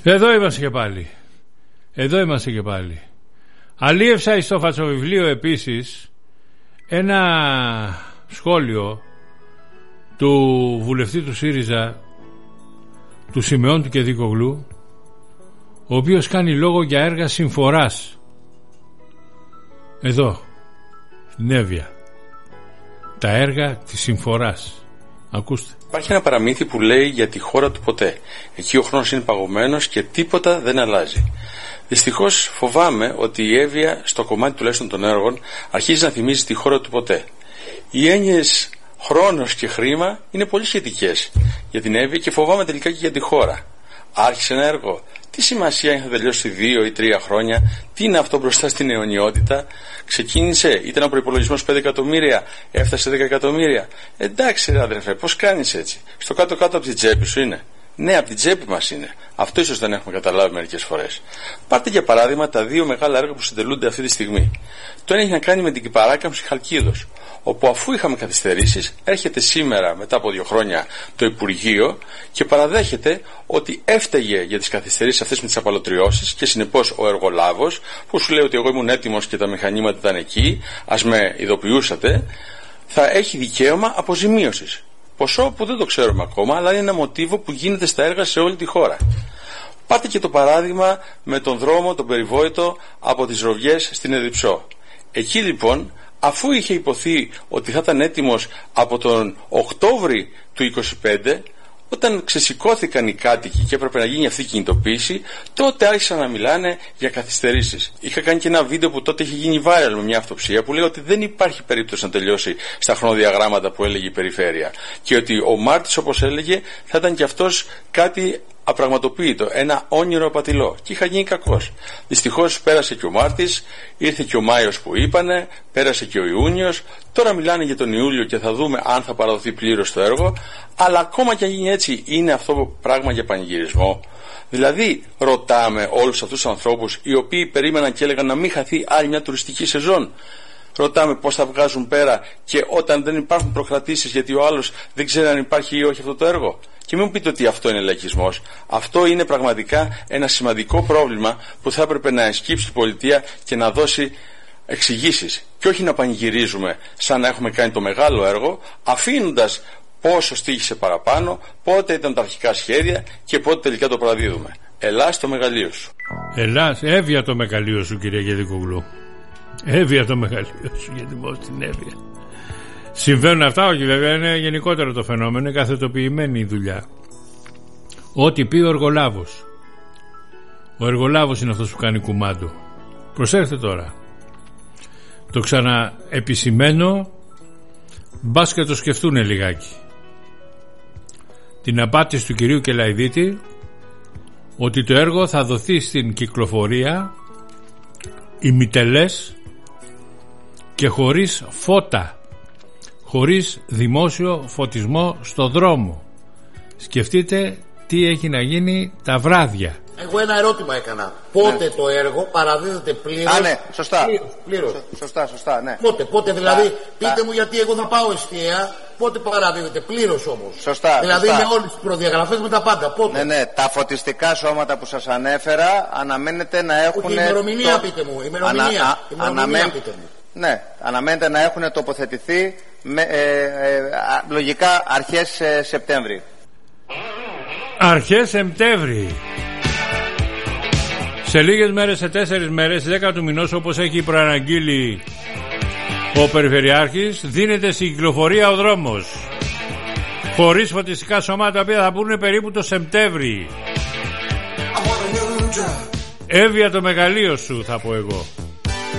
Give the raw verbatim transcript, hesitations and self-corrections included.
Εδώ είμαστε και πάλι. Εδώ είμαστε και πάλι. Αλίευσα στο φατσοβιβλίο επίσης ένα σχόλιο του βουλευτή του ΣΥΡΙΖΑ, του Σιμεών του Κεδικογλού, ο οποίος κάνει λόγο για έργα συμφοράς. Εδώ, στην Εύβοια. Τα έργα της συμφοράς. Ακούστε. Υπάρχει ένα παραμύθι που λέει για τη χώρα του ποτέ. Εκεί ο χρόνος είναι παγωμένος και τίποτα δεν αλλάζει. Δυστυχώς φοβάμαι ότι η Εύβοια, στο κομμάτι τουλάχιστον των έργων, αρχίζει να θυμίζει τη χώρα του ποτέ. Οι έννοιες χρόνος και χρήμα είναι πολύ σχετικές για την Εύβοια και φοβάμαι τελικά και για τη χώρα. Άρχισε ένα έργο. Τι σημασία έχει να τελειώσει δύο ή τρία χρόνια, τι είναι αυτό μπροστά στην αιωνιότητα. Ξεκίνησε, ήταν ο προϋπολογισμός πέντε εκατομμύρια, έφτασε δέκα εκατομμύρια. Εντάξει, ρε αδερφέ, πώς κάνεις έτσι? Στο κάτω-κάτω από την τσέπη σου είναι. Ναι, από την τσέπη μας είναι. Αυτό ίσως δεν έχουμε καταλάβει μερικές φορές. Πάρτε για παράδειγμα τα δύο μεγάλα έργα που συντελούνται αυτή τη στιγμή. Το ένα έχει να κάνει με την παράκαμψη Χαλκίδος, όπου αφού είχαμε καθυστερήσεις, έρχεται σήμερα μετά από δύο χρόνια το Υπουργείο και παραδέχεται ότι έφταιγε για τις καθυστερήσεις αυτές με τις απαλωτριώσεις και συνεπώς ο εργολάβος, που σου λέει ότι εγώ ήμουν έτοιμος και τα μηχανήματα ήταν εκεί, ας με ειδοποιούσατε, θα έχει δικαίωμα αποζημίωσης. Ποσό που δεν το ξέρουμε ακόμα, αλλά είναι ένα μοτίβο που γίνεται στα έργα σε όλη τη χώρα. Πάτε και το παράδειγμα με τον δρόμο, τον περιβόητο από τις Ροβιές στην Εδιψό. Εκεί λοιπόν, αφού είχε υποθεί ότι θα ήταν έτοιμος από τον Οκτώβρη του είκοσι πέντε, όταν ξεσηκώθηκαν οι κάτοικοι και έπρεπε να γίνει αυτή η κινητοποίηση, τότε άρχισαν να μιλάνε για καθυστερήσεις. Είχα κάνει και ένα βίντεο που τότε είχε γίνει viral με μια αυτοψία που λέει ότι δεν υπάρχει περίπτωση να τελειώσει στα χρονοδιαγράμματα που έλεγε η περιφέρεια. Και ότι ο Μάρτης, όπως έλεγε, θα ήταν και αυτός κάτι απραγματοποιητό, ένα όνειρο απατηλό. Και είχα γίνει κακός. Δυστυχώς πέρασε και ο Μάρτης, ήρθε και ο Μάιος που είπανε, πέρασε και ο Ιούνιος. Τώρα μιλάνε για τον Ιούλιο και θα δούμε αν θα παραδοθεί πλήρως το έργο. Αλλά ακόμα και αν γίνει έτσι, είναι αυτό το πράγμα για πανηγυρισμό? Δηλαδή, ρωτάμε όλους αυτούς τους ανθρώπους οι οποίοι περίμεναν και έλεγαν να μην χαθεί άλλη μια τουριστική σεζόν. Ρωτάμε πώς θα βγάζουν πέρα και όταν δεν υπάρχουν προκρατήσεις γιατί ο άλλος δεν ξέρει αν υπάρχει ή όχι αυτό το έργο. Και μην μου πείτε ότι αυτό είναι λαϊκισμός. Αυτό είναι πραγματικά ένα σημαντικό πρόβλημα που θα έπρεπε να εσκύψει η πολιτεία και να δώσει εξηγήσεις. Και όχι να πανηγυρίζουμε σαν να έχουμε κάνει το μεγάλο έργο, αφήνοντας πόσο στοίχησε παραπάνω, πότε ήταν τα αρχικά σχέδια και πότε τελικά το παραδίδουμε. Ελλάς το μεγαλείο σου. Ελλάς, Εύβοια το μεγαλείο σου, κύριε Κεδικογλού. Εύβοια το μεγαλείο σου, γιατί μόνο στην Εύβοια συμβαίνουν αυτά. Όχι, βέβαια, είναι γενικότερο το φαινόμενο, είναι καθετοποιημένη η δουλειά. Ό,τι πει ο εργολάβος. Ο εργολάβος είναι αυτός που κάνει κουμάντο. Προσέξτε τώρα. Το ξαναεπισημένω, μπας και το σκεφτούνε λιγάκι. Την απάντηση του κυρίου Κελαϊδίτη ότι το έργο θα δοθεί στην κυκλοφορία ημιτελές και χωρίς φώτα, χωρίς δημόσιο φωτισμό στο δρόμο. Σκεφτείτε τι έχει να γίνει τα βράδια. Εγώ ένα ερώτημα έκανα. Πότε ναι. το έργο παραδίδεται πλήρως? Α, ναι, σωστά. Πλήρως, πλήρως. Σωστά, σωστά, ναι. Πότε, πότε δηλαδή, τα, πείτε τα... μου γιατί εγώ θα πάω εστία, πότε παραδίδεται πλήρως όμως? Σωστά. Δηλαδή σωστά. με όλες τις προδιαγραφές, με τα πάντα. Πότε? Ναι, ναι, τα φωτιστικά σώματα που σας ανέφερα αναμένεται να έχουν. Όχι, ημερομηνία το... πείτε μου. Ημερομηνία, Ανα, α, ημερομηνία αναμέν... πείτε μου. Ναι, αναμένεται να έχουν τοποθετηθεί με, ε, ε, ε, λογικά αρχές ε, Σεπτέμβρη. Αρχές Σεπτέμβρη. Σε λίγες μέρες, σε τέσσερις μέρες, δέκα του μηνός, όπως έχει προαναγγείλει ο Περιφερειάρχης, δίνεται στην κυκλοφορία ο δρόμος. Χωρίς φωτιστικά σώματα, τα οποία θα μπουν περίπου το Σεπτέμβρη. Εύβοια το μεγαλείο σου, θα πω εγώ.